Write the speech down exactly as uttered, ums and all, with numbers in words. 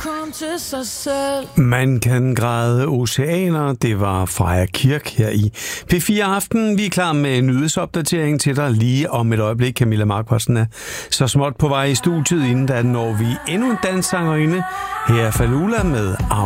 komme til sig selv. Man kan græde oceaner. Det var Freja Kirk her i P fire Aften. Vi er klar med en nyhedsopdatering til dig lige om et øjeblik. Camilla Markvarsen er så småt på vej i studiet, inden da når vi endnu en danssangerinde. Her er Falula med